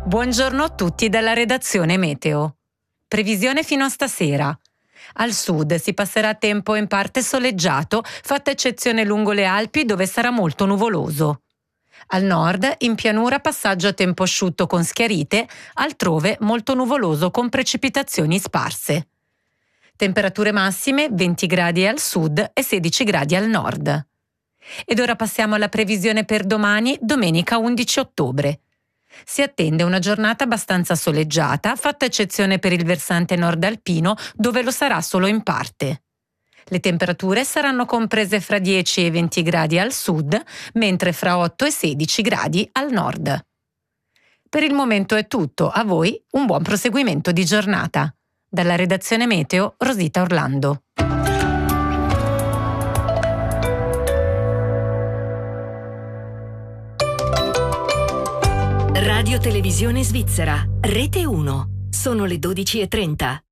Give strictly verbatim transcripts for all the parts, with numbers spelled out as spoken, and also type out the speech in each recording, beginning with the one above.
Buongiorno a tutti dalla redazione Meteo. Previsione fino a stasera. Al sud si passerà tempo in parte soleggiato, fatta eccezione lungo le Alpi dove sarà molto nuvoloso. Al nord, in pianura, passaggio a tempo asciutto con schiarite, altrove molto nuvoloso con precipitazioni sparse. Temperature massime venti gradi al sud e sedici gradi al nord. Ed ora passiamo alla previsione per domani, domenica undici ottobre. Si attende una giornata abbastanza soleggiata, fatta eccezione per il versante nord alpino, dove lo sarà solo in parte. Le temperature saranno comprese fra dieci e venti gradi al sud, mentre fra otto e sedici gradi al nord. Per il momento è tutto, a voi un buon proseguimento di giornata. Dalla redazione Meteo, Rosita Orlando. Radio Televisione Svizzera, Rete uno. Sono le dodici e trenta.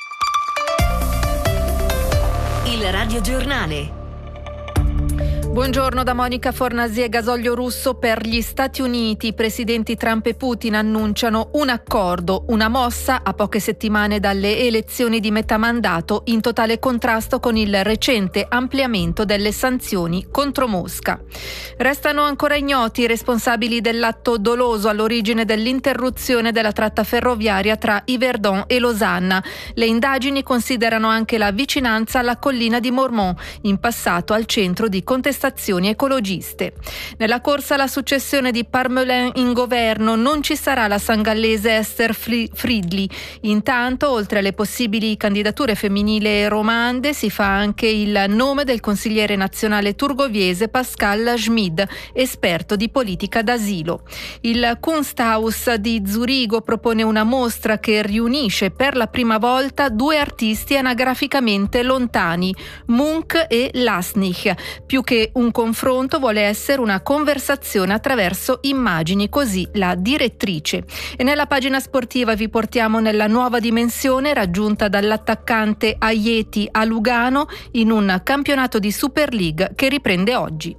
Il Radio Giornale. Buongiorno da Monica Fornasier. Gasolio russo per gli Stati Uniti. I presidenti Trump e Putin annunciano un accordo, una mossa a poche settimane dalle elezioni di metà mandato, in totale contrasto con il recente ampliamento delle sanzioni contro Mosca. Restano ancora ignoti i responsabili dell'atto doloso all'origine dell'interruzione della tratta ferroviaria tra Yverdon e Losanna. Le indagini considerano anche la vicinanza alla collina di Mormont, in passato al centro di contestazioni ecologiste. Nella corsa alla successione di Parmelin in governo non ci sarà la sangallese Esther Friedli. Intanto, oltre alle possibili candidature femminili romande, si fa anche il nome del consigliere nazionale turgoviese Pascal Schmid, esperto di politica d'asilo. Il Kunsthaus di Zurigo propone una mostra che riunisce per la prima volta due artisti anagraficamente lontani, Munch e Lasnik. Più che un confronto vuole essere una conversazione attraverso immagini, così la direttrice. E nella pagina sportiva vi portiamo nella nuova dimensione raggiunta dall'attaccante Aieti a Lugano in un campionato di Super League che riprende oggi.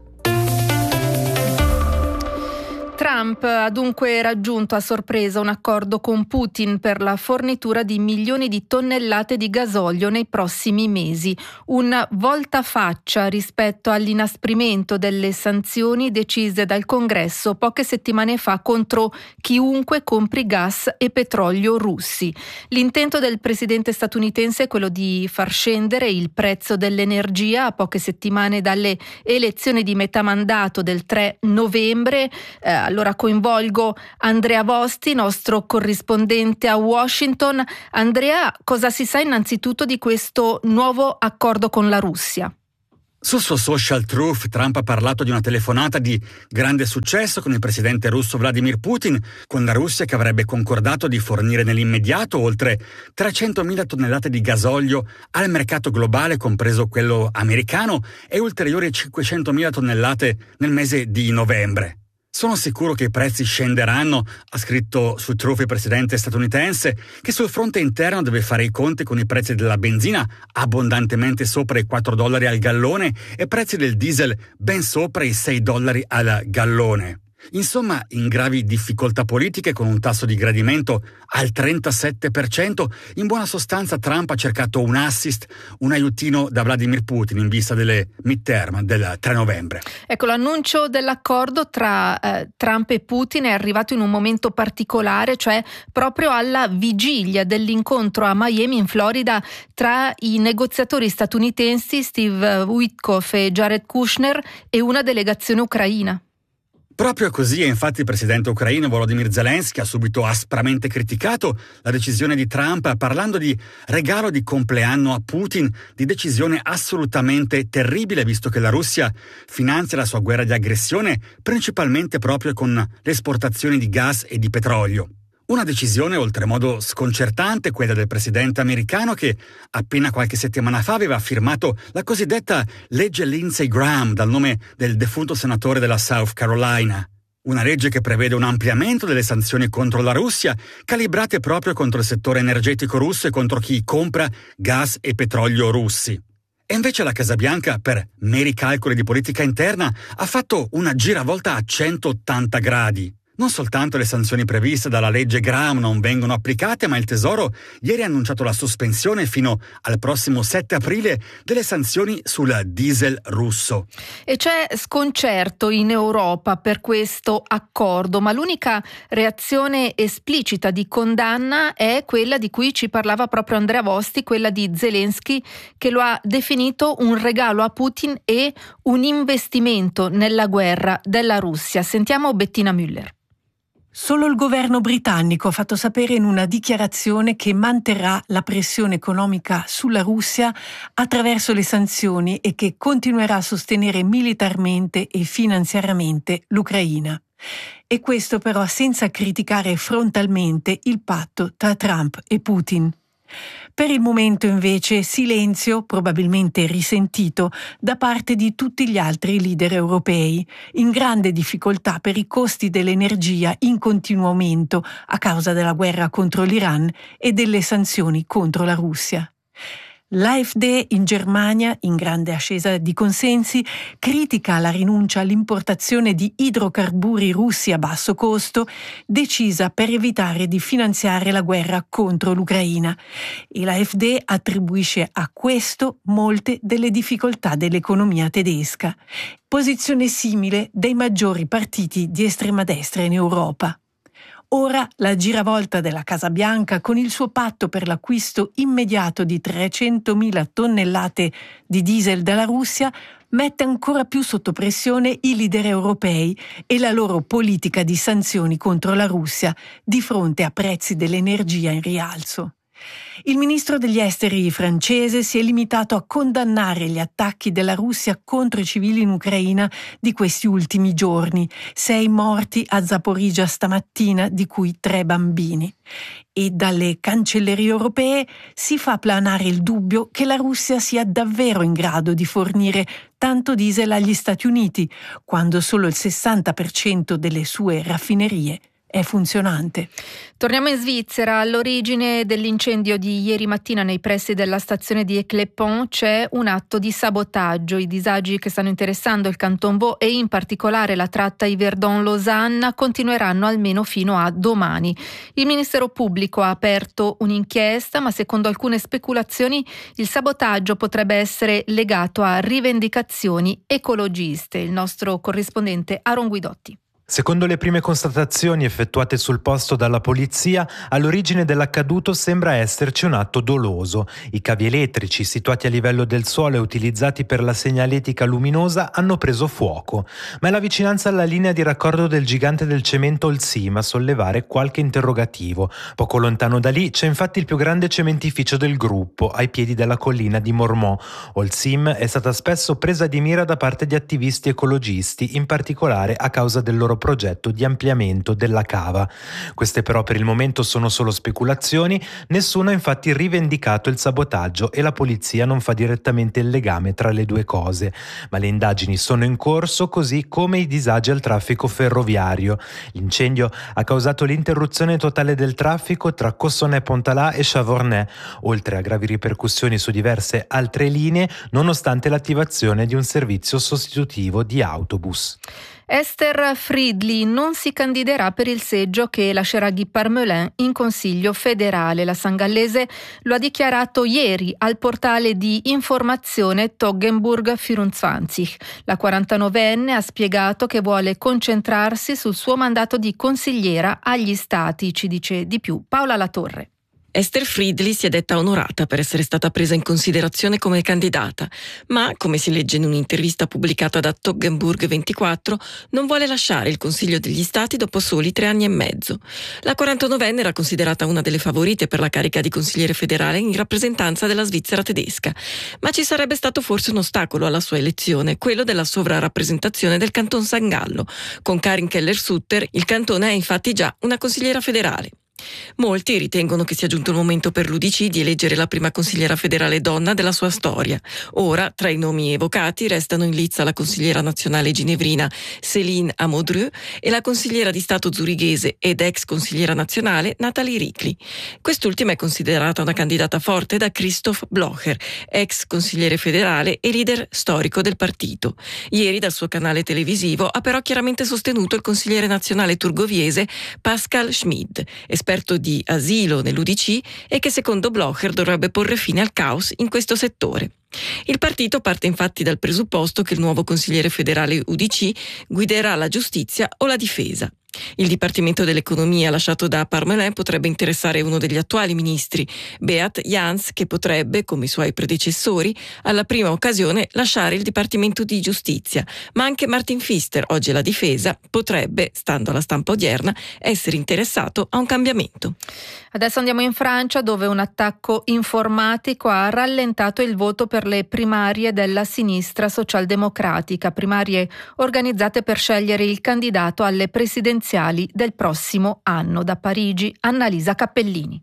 Trump ha dunque raggiunto a sorpresa un accordo con Putin per la fornitura di milioni di tonnellate di gasolio nei prossimi mesi, un voltafaccia rispetto all'inasprimento delle sanzioni decise dal Congresso poche settimane fa contro chiunque compri gas e petrolio russi. L'intento del presidente statunitense è quello di far scendere il prezzo dell'energia a poche settimane dalle elezioni di metà mandato del tre novembre. Eh, Allora coinvolgo Andrea Vosti, nostro corrispondente a Washington. Andrea, cosa si sa innanzitutto di questo nuovo accordo con la Russia? Sul suo social Truth, Trump ha parlato di una telefonata di grande successo con il presidente russo Vladimir Putin, con la Russia che avrebbe concordato di fornire nell'immediato oltre trecentomila tonnellate di gasolio al mercato globale, compreso quello americano, e ulteriori cinquecentomila tonnellate nel mese di novembre. Sono sicuro che i prezzi scenderanno, ha scritto su Truth il presidente statunitense, che sul fronte interno deve fare i conti con i prezzi della benzina abbondantemente sopra i quattro dollari al gallone e prezzi del diesel ben sopra i sei dollari al gallone. Insomma, in gravi difficoltà politiche con un tasso di gradimento al trentasette per cento, in buona sostanza Trump ha cercato un assist, un aiutino da Vladimir Putin in vista delle midterm del tre novembre. Ecco, l'annuncio dell'accordo tra eh, Trump e Putin è arrivato in un momento particolare, cioè proprio alla vigilia dell'incontro a Miami in Florida tra i negoziatori statunitensi Steve Witkoff e Jared Kushner e una delegazione ucraina. Proprio così, e infatti il presidente ucraino Volodymyr Zelensky ha subito aspramente criticato la decisione di Trump, parlando di regalo di compleanno a Putin, di decisione assolutamente terribile, visto che la Russia finanzia la sua guerra di aggressione principalmente proprio con le esportazioni di gas e di petrolio. Una decisione oltremodo sconcertante, quella del presidente americano, che appena qualche settimana fa aveva firmato la cosiddetta legge Lindsey Graham, dal nome del defunto senatore della South Carolina. Una legge che prevede un ampliamento delle sanzioni contro la Russia, calibrate proprio contro il settore energetico russo e contro chi compra gas e petrolio russi. E invece la Casa Bianca, per meri calcoli di politica interna, ha fatto una giravolta a centottanta gradi. Non soltanto le sanzioni previste dalla legge Graham non vengono applicate, ma il Tesoro ieri ha annunciato la sospensione fino al prossimo sette aprile delle sanzioni sul diesel russo. E c'è sconcerto in Europa per questo accordo, ma l'unica reazione esplicita di condanna è quella di cui ci parlava proprio Andrea Vosti, quella di Zelensky, che lo ha definito un regalo a Putin e un investimento nella guerra della Russia. Sentiamo Bettina Müller. Solo il governo britannico ha fatto sapere in una dichiarazione che manterrà la pressione economica sulla Russia attraverso le sanzioni e che continuerà a sostenere militarmente e finanziariamente l'Ucraina. E questo però senza criticare frontalmente il patto tra Trump e Putin. Per il momento invece silenzio, probabilmente risentito, da parte di tutti gli altri leader europei, in grande difficoltà per i costi dell'energia in continuo aumento a causa della guerra contro l'Iran e delle sanzioni contro la Russia. L'AfD in Germania, in grande ascesa di consensi, critica la rinuncia all'importazione di idrocarburi russi a basso costo, decisa per evitare di finanziare la guerra contro l'Ucraina. E l'AfD attribuisce a questo molte delle difficoltà dell'economia tedesca. Posizione simile dei maggiori partiti di estrema destra in Europa. Ora la giravolta della Casa Bianca, con il suo patto per l'acquisto immediato di trecentomila tonnellate di diesel dalla Russia, mette ancora più sotto pressione i leader europei e la loro politica di sanzioni contro la Russia di fronte a prezzi dell'energia in rialzo. Il ministro degli esteri francese si è limitato a condannare gli attacchi della Russia contro i civili in Ucraina di questi ultimi giorni, sei morti a Zaporizhzhia stamattina, di cui tre bambini. E dalle cancellerie europee si fa planare il dubbio che la Russia sia davvero in grado di fornire tanto diesel agli Stati Uniti, quando solo il sessanta per cento delle sue raffinerie è funzionante. Torniamo in Svizzera. All'origine dell'incendio di ieri mattina nei pressi della stazione di Eclepont c'è un atto di sabotaggio. I disagi che stanno interessando il Canton Vaud e in particolare la tratta Yverdon-Lausanne continueranno almeno fino a domani. Il Ministero Pubblico ha aperto un'inchiesta, ma secondo alcune speculazioni il sabotaggio potrebbe essere legato a rivendicazioni ecologiste. Il nostro corrispondente Aaron Guidotti. Secondo le prime constatazioni effettuate sul posto dalla polizia, all'origine dell'accaduto sembra esserci un atto doloso. I cavi elettrici situati a livello del suolo e utilizzati per la segnaletica luminosa hanno preso fuoco, ma è la vicinanza alla linea di raccordo del gigante del cemento Holcim a sollevare qualche interrogativo. Poco lontano da lì c'è infatti il più grande cementificio del gruppo, ai piedi della collina di Mormont. Holcim è stata spesso presa di mira da parte di attivisti ecologisti, in particolare a causa del loro progetto di ampliamento della cava. Queste però per il momento sono solo speculazioni, nessuno ha infatti rivendicato il sabotaggio e la polizia non fa direttamente il legame tra le due cose, ma le indagini sono in corso, così come i disagi al traffico ferroviario. L'incendio ha causato l'interruzione totale del traffico tra Cossonay-Pontalat e Chavornay, oltre a gravi ripercussioni su diverse altre linee, nonostante l'attivazione di un servizio sostitutivo di autobus. Esther Friedli non si candiderà per il seggio che lascerà Guy Parmelin in Consiglio federale. La sangallese lo ha dichiarato ieri al portale di informazione Toggenburg vierundzwanzig. La quarantanovenne ha spiegato che vuole concentrarsi sul suo mandato di consigliera agli Stati. Ci dice di più Paola Latorre. Esther Friedli si è detta onorata per essere stata presa in considerazione come candidata, ma, come si legge in un'intervista pubblicata da Toggenburg ventiquattro, non vuole lasciare il Consiglio degli Stati dopo soli tre anni e mezzo. La quarantanovenne era considerata una delle favorite per la carica di consigliere federale in rappresentanza della Svizzera tedesca, ma ci sarebbe stato forse un ostacolo alla sua elezione, quello della sovrarappresentazione del Canton San Gallo. Con Karin Keller-Sutter il cantone è infatti già una consigliera federale. Molti ritengono che sia giunto il momento per l'U D C di eleggere la prima consigliera federale donna della sua storia. Ora, tra i nomi evocati, restano in lizza la consigliera nazionale ginevrina Céline Amodreux e la consigliera di Stato zurighese ed ex consigliera nazionale Nathalie Ricli. Quest'ultima è considerata una candidata forte da Christoph Blocher, ex consigliere federale e leader storico del partito. Ieri dal suo canale televisivo ha però chiaramente sostenuto il consigliere nazionale turgoviese Pascal Schmid, esperto di asilo nell'U D C e che secondo Blocher dovrebbe porre fine al caos in questo settore. Il partito parte infatti dal presupposto che il nuovo consigliere federale U D C guiderà la giustizia o la difesa. Il Dipartimento dell'Economia lasciato da Parmelin potrebbe interessare uno degli attuali ministri, Beat Jans, che potrebbe, come i suoi predecessori, alla prima occasione lasciare il Dipartimento di Giustizia, ma anche Martin Pfister, oggi alla difesa, potrebbe, stando alla stampa odierna, essere interessato a un cambiamento. Adesso andiamo in Francia, dove un attacco informatico ha rallentato il voto per le primarie della sinistra socialdemocratica, primarie organizzate per scegliere il candidato alle presidenziali del prossimo anno. Da Parigi, Annalisa Cappellini.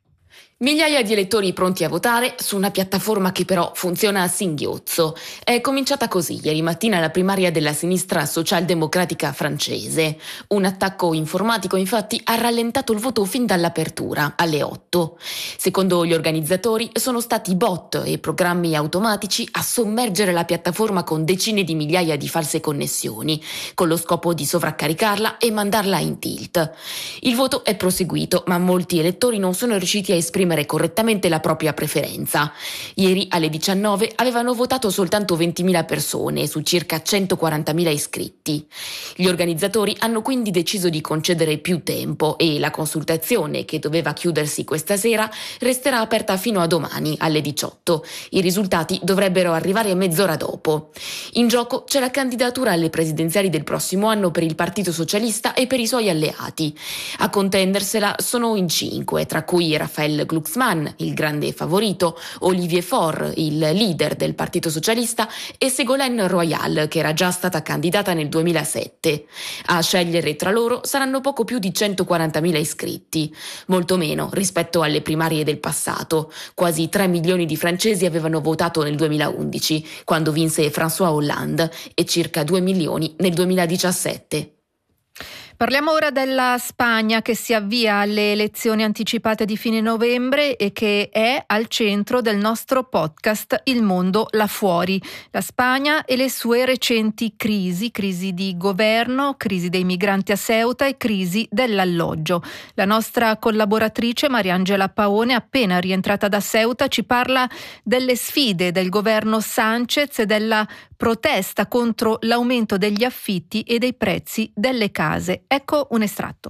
Migliaia di elettori pronti a votare su una piattaforma che però funziona a singhiozzo. È cominciata così ieri mattina la primaria della sinistra socialdemocratica francese. Un attacco informatico infatti ha rallentato il voto fin dall'apertura, alle otto. Secondo gli organizzatori sono stati bot e programmi automatici a sommergere la piattaforma con decine di migliaia di false connessioni, con lo scopo di sovraccaricarla e mandarla in tilt. Il voto è proseguito, ma molti elettori non sono riusciti a esprimere correttamente la propria preferenza. Ieri alle diciannove avevano votato soltanto ventimila persone su circa centoquarantamila iscritti. Gli organizzatori hanno quindi deciso di concedere più tempo e la consultazione, che doveva chiudersi questa sera, resterà aperta fino a domani alle diciotto. I risultati dovrebbero arrivare mezz'ora dopo. In gioco c'è la candidatura alle presidenziali del prossimo anno per il Partito Socialista e per i suoi alleati. A contendersela sono in cinque, tra cui Raphael Glucksmann, il grande favorito, Olivier Faure, il leader del Partito Socialista, e Ségolène Royal, che era già stata candidata nel duemilasette. A scegliere tra loro saranno poco più di centoquarantamila iscritti, molto meno rispetto alle primarie del passato. Quasi tre milioni di francesi avevano votato nel duemilaundici, quando vinse François Hollande, e circa due milioni nel duemiladiciassette. Parliamo ora della Spagna, che si avvia alle elezioni anticipate di fine novembre e che è al centro del nostro podcast Il mondo là fuori. La Spagna e le sue recenti crisi, crisi di governo, crisi dei migranti a Ceuta e crisi dell'alloggio. La nostra collaboratrice Mariangela Paone, appena rientrata da Ceuta, ci parla delle sfide del governo Sánchez e della protesta contro l'aumento degli affitti e dei prezzi delle case. Ecco un estratto.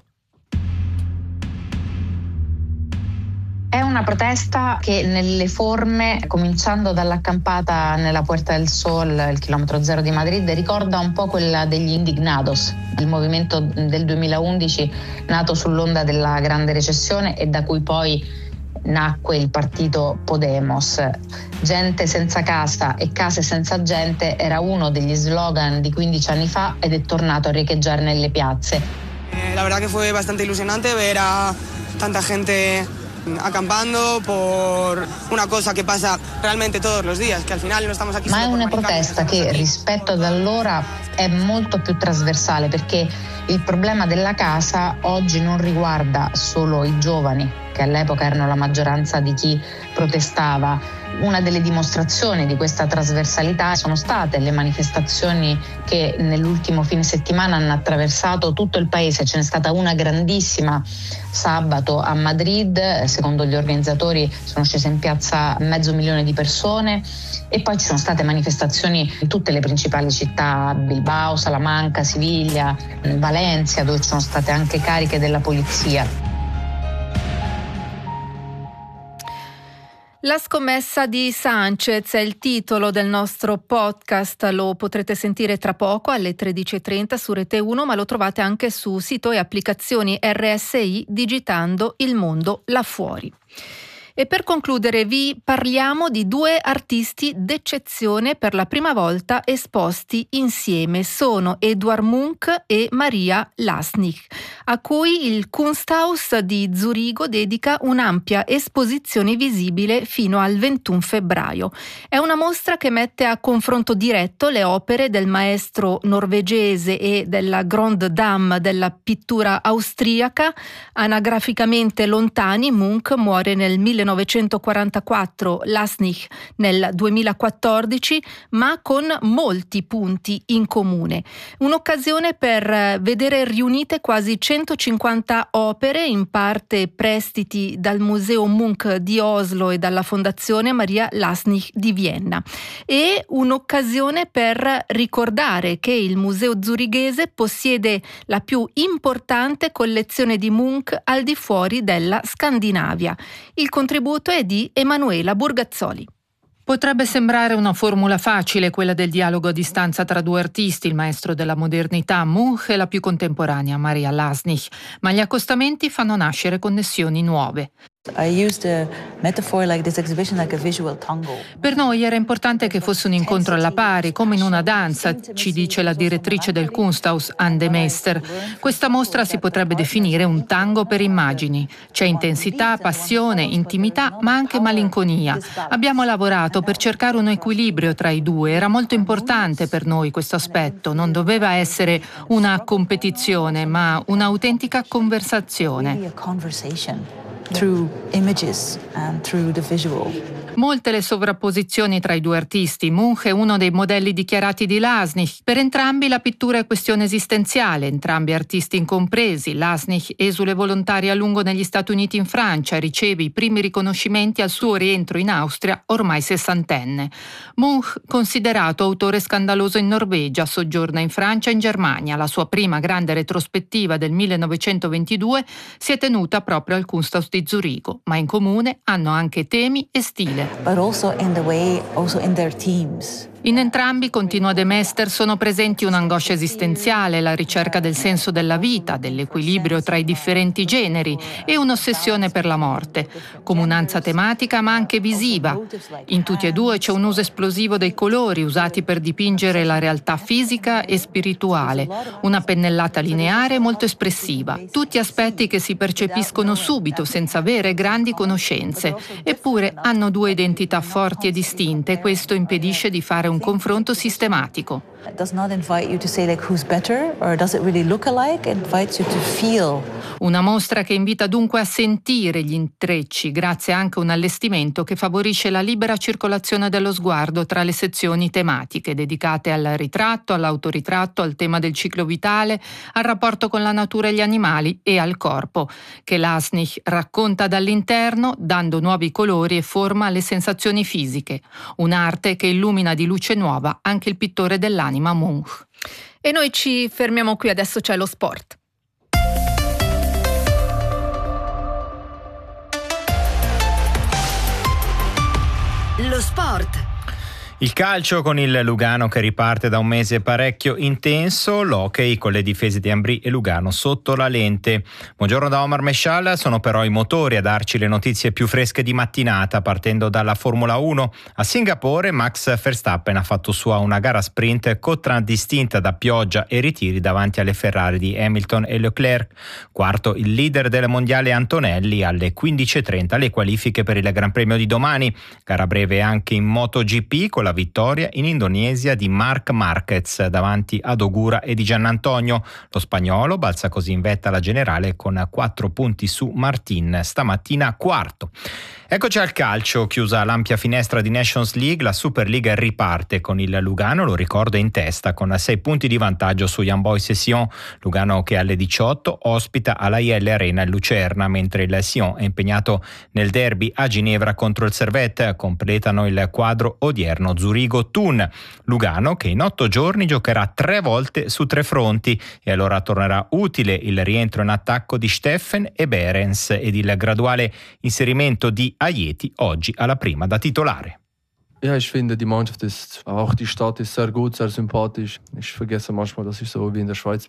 È una protesta che nelle forme, cominciando dall'accampata nella Puerta del Sol, il chilometro zero di Madrid, ricorda un po' quella degli Indignados, il movimento del duemilaundici nato sull'onda della grande recessione e da cui poi nacque il partito Podemos. Gente senza casa e case senza gente era uno degli slogan di quindici anni fa ed è tornato a riecheggiare nelle piazze. Eh, la verdad que fue bastante ilusionante ver a tanta gente acampando por una cosa que pasa realmente todos los días, que al final no estamos aquí. Ma è una protesta che rispetto ad allora è molto più trasversale, perché il problema della casa oggi non riguarda solo i giovani, che all'epoca erano la maggioranza di chi protestava. Una delle dimostrazioni di questa trasversalità sono state le manifestazioni che nell'ultimo fine settimana hanno attraversato tutto il paese. Ce n'è stata una grandissima sabato a Madrid, secondo gli organizzatori sono scese in piazza mezzo milione di persone, e poi ci sono state manifestazioni in tutte le principali città, Bilbao, Salamanca, Siviglia, Valencia, dove ci sono state anche cariche della polizia. La scommessa di Sánchez è il titolo del nostro podcast, lo potrete sentire tra poco alle tredici e trenta su Rete uno, ma lo trovate anche su sito e applicazioni R S I digitando Il mondo là fuori. E per concludere vi parliamo di due artisti d'eccezione per la prima volta esposti insieme. Sono Edvard Munch e Maria Lasnik, a cui il Kunsthaus di Zurigo dedica un'ampia esposizione visibile fino al ventuno febbraio. È una mostra che mette a confronto diretto le opere del maestro norvegese e della grande dame della pittura austriaca. Anagraficamente lontani, Munch muore nel millenovecentoquarantaquattro, Lasnik nel duemilaquattordici, ma con molti punti in comune. Un'occasione per vedere riunite quasi centocinquanta opere, in parte prestiti dal Museo Munch di Oslo e dalla Fondazione Maria Lasnik di Vienna, e un'occasione per ricordare che il Museo zurighese possiede la più importante collezione di Munch al di fuori della Scandinavia. Il contributo è di Emanuela Burgazzoli. Potrebbe sembrare una formula facile, quella del dialogo a distanza tra due artisti, il maestro della modernità Munch e la più contemporanea Maria Lasnik, ma gli accostamenti fanno nascere connessioni nuove. Per noi era importante che fosse un incontro alla pari, come in una danza, ci dice la direttrice del Kunsthaus, Anne de Meester. Questa mostra si potrebbe definire un tango per immagini. C'è intensità, passione, intimità, ma anche malinconia. Abbiamo lavorato per cercare un equilibrio tra i due. Era molto importante per noi questo aspetto. Non doveva essere una competizione, ma un'autentica conversazione. Through images and through the visual. Molte le sovrapposizioni tra i due artisti. Munch è uno dei modelli dichiarati di Lasnik. Per entrambi la pittura è questione esistenziale, entrambi artisti incompresi. Lasnik, esule volontaria a lungo negli Stati Uniti e in Francia, riceve i primi riconoscimenti al suo rientro in Austria, ormai sessantenne. Munch, considerato autore scandaloso in Norvegia, soggiorna in Francia e in Germania. La sua prima grande retrospettiva del millenovecentoventidue si è tenuta proprio al Kunsthaus di Zurigo, ma in comune hanno anche temi e stile. But also in the way, also in their themes. In entrambi, continua De Meester, sono presenti un'angoscia esistenziale, la ricerca del senso della vita, dell'equilibrio tra i differenti generi e un'ossessione per la morte. Comunanza tematica ma anche visiva. In tutti e due c'è un uso esplosivo dei colori usati per dipingere la realtà fisica e spirituale. Una pennellata lineare molto espressiva. Tutti aspetti che si percepiscono subito senza avere grandi conoscenze. Eppure hanno due identità forti e distinte e questo impedisce di fare un un confronto sistematico. It does not invite you to say like who's better or does it really look alike, it invites you to feel. Una mostra che invita dunque a sentire gli intrecci, grazie anche a un allestimento che favorisce la libera circolazione dello sguardo tra le sezioni tematiche dedicate al ritratto, all'autoritratto, al tema del ciclo vitale, al rapporto con la natura e gli animali e al corpo, che Lasnik racconta dall'interno, dando nuovi colori e forma alle sensazioni fisiche. Un'arte che illumina di luce nuova anche il pittore dell'anima Munch. E noi ci fermiamo qui, adesso c'è lo sport. Lo sport. Il calcio con il Lugano che riparte da un mese parecchio intenso, l'hockey con le difese di Ambri e Lugano sotto la lente. Buongiorno da Omar Mescial, sono però i motori a darci le notizie più fresche di mattinata, partendo dalla Formula uno. A Singapore Max Verstappen ha fatto sua una gara sprint contraddistinta da pioggia e ritiri davanti alle Ferrari di Hamilton e Leclerc. Quarto il leader del mondiale Antonelli, alle quindici e trenta le qualifiche per il Gran Premio di domani. Gara breve anche in MotoGP con la vittoria in Indonesia di Marc Marquez davanti ad Ogura e di Giannantonio. Lo spagnolo balza così in vetta alla generale con quattro punti su Martin, stamattina quarto. Eccoci al calcio, chiusa l'ampia finestra di Nations League, la Superliga riparte con il Lugano, lo ricordo, in testa con sei punti di vantaggio su Young Boys e Sion. Lugano che alle diciotto ospita alla I L Arena il Lucerna, mentre il Sion è impegnato nel derby a Ginevra contro il Servette. Completano il quadro odierno Zurigo-Thun. Lugano che in otto giorni giocherà tre volte su tre fronti e allora tornerà utile il rientro in attacco di Steffen e Behrens ed il graduale inserimento di Ajeti oggi alla prima da titolare. Ja, ich finde, die Mannschaft ist, auch die Stadt ist sehr gut, sehr sympathisch. Ich vergesse manchmal, dass ich so wie in der Schweiz bin.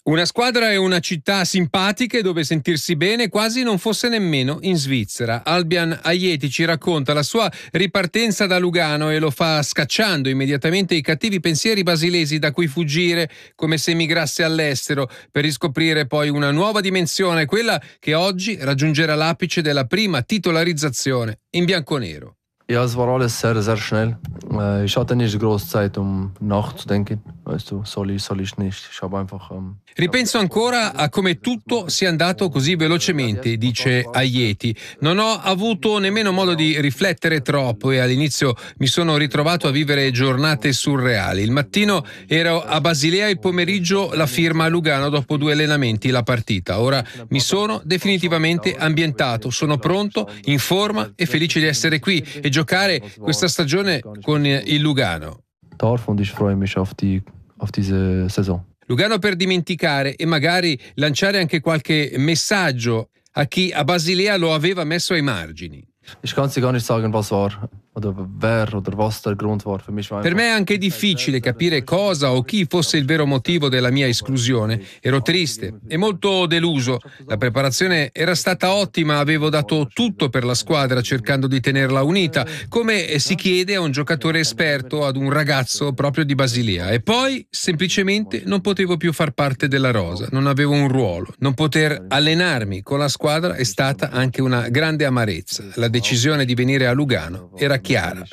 Una squadra e una città simpatiche dove sentirsi bene quasi non fosse nemmeno in Svizzera. Albian Ajeti ci racconta la sua ripartenza da Lugano e lo fa scacciando immediatamente i cattivi pensieri basilesi da cui fuggire come se emigrasse all'estero, per riscoprire poi una nuova dimensione, quella che oggi raggiungerà l'apice della prima titolarizzazione in bianconero. Ja, es war alles sehr, sehr schnell. Ich hatte nicht groß Zeit, um nachzudenken. Weißt du, soll ich, soll ich nicht. Ich habe einfach... Um Ripenso ancora a come tutto sia andato così velocemente, dice Ajeti. Non ho avuto nemmeno modo di riflettere troppo e all'inizio mi sono ritrovato a vivere giornate surreali. Il mattino ero a Basilea, il pomeriggio la firma a Lugano, dopo due allenamenti la partita. Ora mi sono definitivamente ambientato, sono pronto, in forma e felice di essere qui e giocare questa stagione con il Lugano. Und ich freue mich auf die, auf diese Saison. Lugano per dimenticare e magari lanciare anche qualche messaggio a chi a Basilea lo aveva messo ai margini. Ich kann dir gar nicht sagen, was war oder wer oder was der Grund war. Für mich war Per me è anche difficile capire cosa o chi fosse il vero motivo della mia esclusione. Ero triste e molto deluso. La preparazione era stata ottima, avevo dato tutto per la squadra cercando di tenerla unita, come si chiede a un giocatore esperto, ad un ragazzo proprio di Basilea. E poi semplicemente non potevo più far parte della rosa, non avevo un ruolo. Non poter allenarmi con la squadra è stata anche una grande amarezza. La decisione di venire a Lugano era chiara.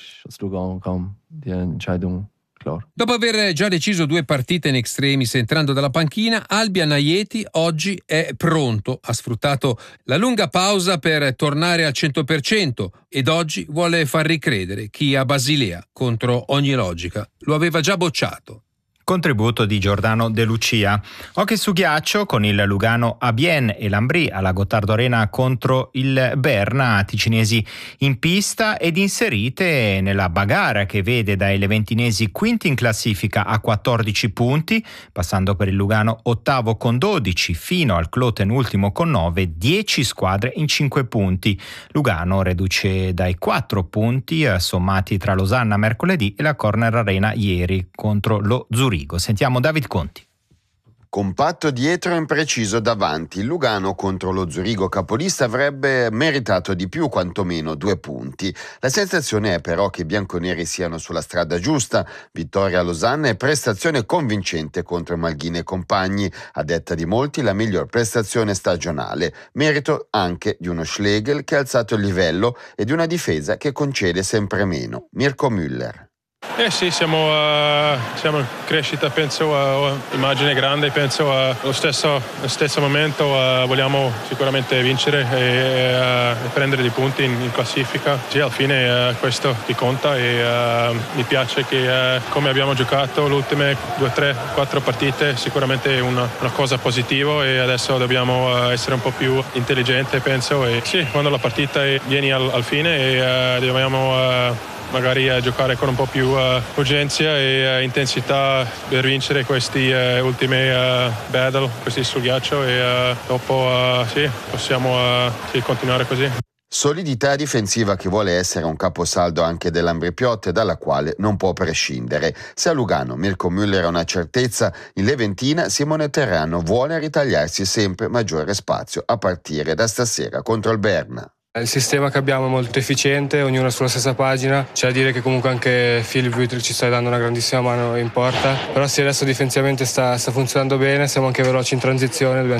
Dopo aver già deciso due partite in extremis entrando dalla panchina, Albian Ajeti oggi è pronto. Ha sfruttato la lunga pausa per tornare al cento per cento ed oggi vuole far ricredere chi a Basilea, contro ogni logica, lo aveva già bocciato. Contributo di Giordano De Lucia. Hockey su ghiaccio con il Lugano a Bienne e l'Ambry alla Gottardo Arena contro il Berna, ticinesi in pista ed inserite nella bagarre che vede dai leventinesi quinti in classifica a quattordici punti, passando per il Lugano ottavo con dodici fino al Kloten ultimo con nove, dieci squadre in cinque punti. Lugano reduce dai quattro punti eh, sommati tra Losanna mercoledì e la Corner Arena ieri contro lo Zurigo. Sentiamo David Conti. Compatto dietro e impreciso davanti, il Lugano contro lo Zurigo capolista avrebbe meritato di più, quantomeno due punti. La sensazione è però che i bianconeri siano sulla strada giusta. Vittoria a Losanna e prestazione convincente contro Malghine e compagni, a detta di molti la miglior prestazione stagionale. Merito anche di uno Schlegel che ha alzato il livello e di una difesa che concede sempre meno. Mirko Müller. Eh sì, siamo, uh, siamo in crescita, penso, uh, immagine grande, penso uh, allo stesso, allo stesso momento uh, vogliamo sicuramente vincere e uh, prendere dei punti in, in classifica. Sì, alla fine uh, questo che conta e uh, mi piace che uh, come abbiamo giocato le ultime due, tre, quattro partite sicuramente è una, una cosa positiva e adesso dobbiamo uh, essere un po' più intelligenti, penso. E sì, quando la partita è, viene al, al fine e uh, dobbiamo... Uh, magari a giocare con un po' più uh, urgenza e uh, intensità per vincere questi uh, ultimi uh, battle, questi sul ghiaccio e uh, dopo uh, sì, possiamo uh, sì, continuare così. Solidità difensiva che vuole essere un caposaldo anche dell'Ambry Piotte, dalla quale non può prescindere. Se a Lugano Mirko Müller è una certezza, in Leventina Simone Terrano vuole ritagliarsi sempre maggiore spazio a partire da stasera contro il Berna. Il sistema che abbiamo è molto efficiente, ognuno sulla stessa pagina, c'è da dire che comunque anche Philip Wittrich ci sta dando una grandissima mano in porta, però sì, adesso difensivamente sta, sta funzionando bene, siamo anche veloci in transizione, dobbiamo